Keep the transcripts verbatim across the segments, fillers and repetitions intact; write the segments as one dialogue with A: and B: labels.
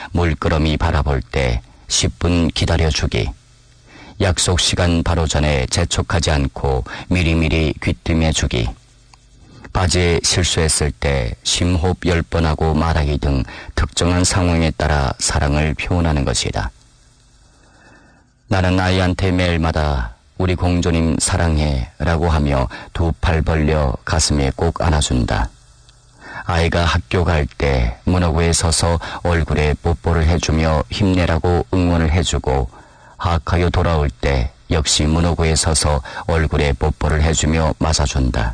A: 물끄러미 바라볼 때 십 분 기다려주기. 약속 시간 바로 전에 재촉하지 않고 미리미리 귀띔해주기. 바지에 실수했을 때 심호흡 열 번 하고 말하기 등 특정한 상황에 따라 사랑을 표현하는 것이다. 나는 아이한테 매일마다 우리 공주님 사랑해 라고 하며 두 팔 벌려 가슴에 꼭 안아준다. 아이가 학교 갈 때 문어구에 서서 얼굴에 뽀뽀를 해주며 힘내라고 응원을 해주고, 학하여 돌아올 때 역시 문어구에 서서 얼굴에 뽀뽀를 해주며 맞아준다.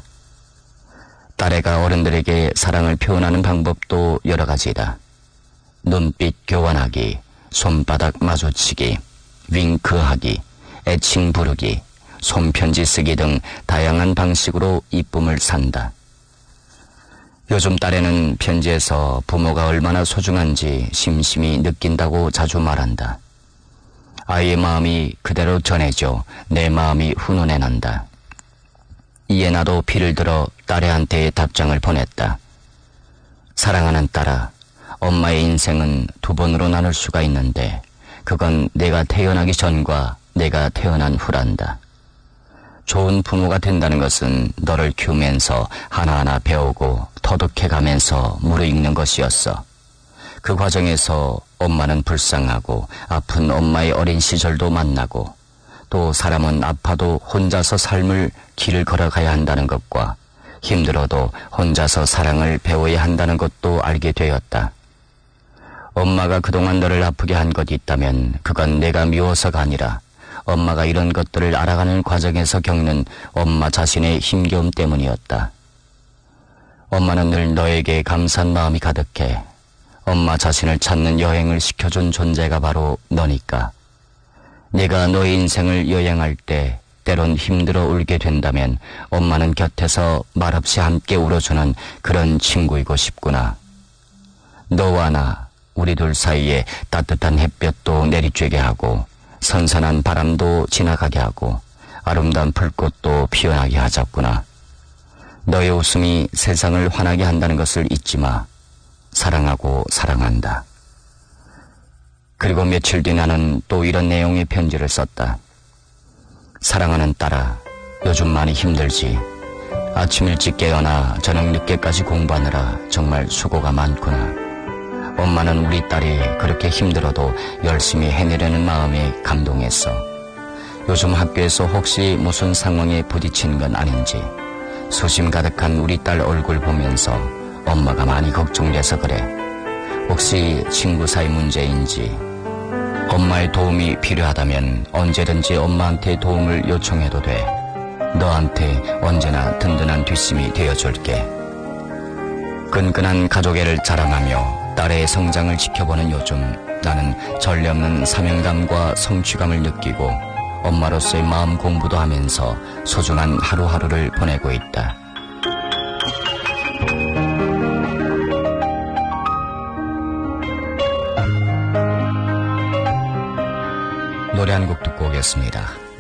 A: 딸애가 어른들에게 사랑을 표현하는 방법도 여러 가지다. 눈빛 교환하기, 손바닥 마주치기, 윙크하기, 애칭 부르기, 손편지 쓰기 등 다양한 방식으로 이쁨을 산다. 요즘 딸애는 편지에서 부모가 얼마나 소중한지 심심히 느낀다고 자주 말한다. 아이의 마음이 그대로 전해져 내 마음이 훈훈해 난다. 이에 나도 피를 들어 딸애한테 답장을 보냈다. 사랑하는 딸아, 엄마의 인생은 두 번으로 나눌 수가 있는데 그건 내가 태어나기 전과 내가 태어난 후란다. 좋은 부모가 된다는 것은 너를 키우면서 하나하나 배우고 터득해가면서 무르익는 것이었어. 그 과정에서 엄마는 불쌍하고 아픈 엄마의 어린 시절도 만나고, 또 사람은 아파도 혼자서 삶을 길을 걸어가야 한다는 것과 힘들어도 혼자서 사랑을 배워야 한다는 것도 알게 되었다. 엄마가 그동안 너를 아프게 한 것이 있다면 그건 내가 미워서가 아니라 엄마가 이런 것들을 알아가는 과정에서 겪는 엄마 자신의 힘겨움 때문이었다. 엄마는 늘 너에게 감사한 마음이 가득해. 엄마 자신을 찾는 여행을 시켜준 존재가 바로 너니까. 네가 너의 인생을 여행할 때 때론 힘들어 울게 된다면 엄마는 곁에서 말없이 함께 울어주는 그런 친구이고 싶구나. 너와 나, 우리 둘 사이에 따뜻한 햇볕도 내리쬐게 하고 선선한 바람도 지나가게 하고 아름다운 불꽃도 피어나게 하자꾸나. 너의 웃음이 세상을 환하게 한다는 것을 잊지 마. 사랑하고 사랑한다. 그리고 며칠 뒤 나는 또 이런 내용의 편지를 썼다. 사랑하는 딸아, 요즘 많이 힘들지. 아침 일찍 깨어나 저녁 늦게까지 공부하느라 정말 수고가 많구나. 엄마는 우리 딸이 그렇게 힘들어도 열심히 해내려는 마음에 감동했어. 요즘 학교에서 혹시 무슨 상황에 부딪힌 건 아닌지, 수심 가득한 우리 딸 얼굴 보면서 엄마가 많이 걱정돼서 그래. 혹시 친구 사이 문제인지. 엄마의 도움이 필요하다면 언제든지 엄마한테 도움을 요청해도 돼. 너한테 언제나 든든한 뒷심이 되어줄게. 끈끈한 가족애를 자랑하며 딸의 성장을 지켜보는 요즘, 나는 전례 없는 사명감과 성취감을 느끼고 엄마로서의 마음 공부도 하면서 소중한 하루하루를 보내고 있다. 노래 한 곡 듣고 오겠습니다.